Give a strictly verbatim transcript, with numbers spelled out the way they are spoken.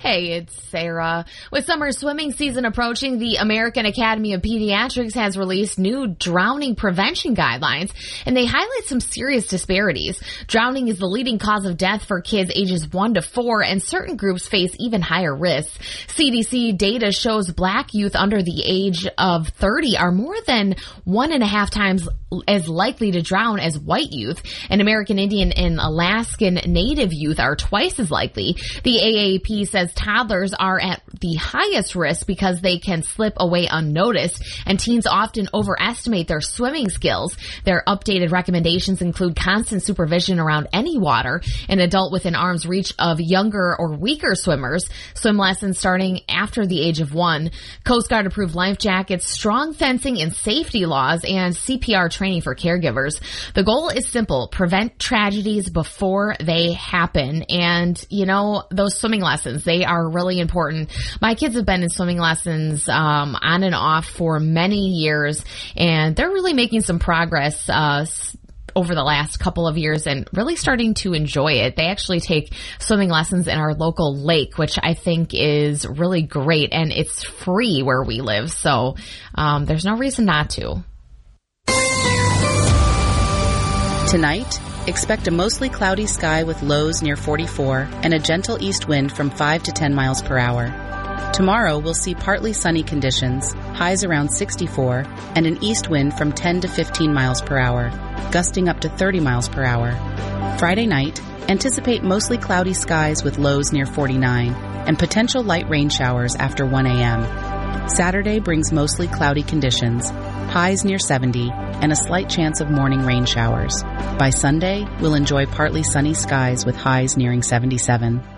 Hey, it's Sarah. With summer swimming season approaching, the American Academy of Pediatrics has released new drowning prevention guidelines, and they highlight some serious disparities. Drowning is the leading cause of death for kids ages one to four, and certain groups face even higher risks. C D C data shows black youth under the age of thirty are more than one and a half times as likely to drown as white youth, and American Indian and Alaskan Native youth are twice as likely. The A A P says toddlers are at the highest risk because they can slip away unnoticed, and teens often overestimate their swimming skills. Their updated recommendations include constant supervision around any water, an adult within arm's reach of younger or weaker swimmers, swim lessons starting after the age of one, Coast Guard approved life jackets, strong fencing and safety laws, and C P R training for caregivers. The goal is simple: prevent tragedies before they happen. And, you know, those swimming lessons, they are really important. My kids have been in swimming lessons um, on and off for many years, and they're really making some progress uh over the last couple of years and really starting to enjoy it. They actually take swimming lessons in our local lake, which I think is really great, and it's free where we live, so um, there's no reason not to. Tonight, expect a mostly cloudy sky with lows near forty-four and a gentle east wind from five to ten miles per hour. Tomorrow, we'll see partly sunny conditions, highs around sixty-four, and an east wind from ten to fifteen miles per hour, gusting up to thirty miles per hour. Friday night, anticipate mostly cloudy skies with lows near forty-nine and potential light rain showers after one a.m. Saturday brings mostly cloudy conditions, highs near seventy, and a slight chance of morning rain showers. By Sunday, we'll enjoy partly sunny skies with highs nearing seventy-seven.